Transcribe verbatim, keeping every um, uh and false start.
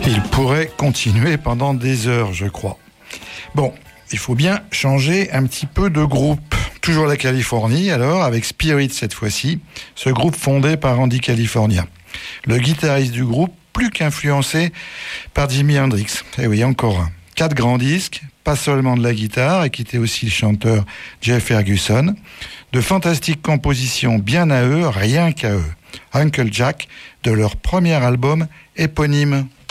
Il pourrait continuer pendant des heures, je crois. Bon, il faut bien changer un petit peu de groupe. Toujours la Californie, alors, avec Spirit cette fois-ci, ce groupe fondé par Randy California. Le guitariste du groupe, plus qu'influencé par Jimi Hendrix. Eh oui, encore un. Quatre grands disques, pas seulement de la guitare, et qui était aussi le chanteur Jeff Ferguson. De fantastiques compositions bien à eux, rien qu'à eux. Uncle Jack, de leur premier album éponyme.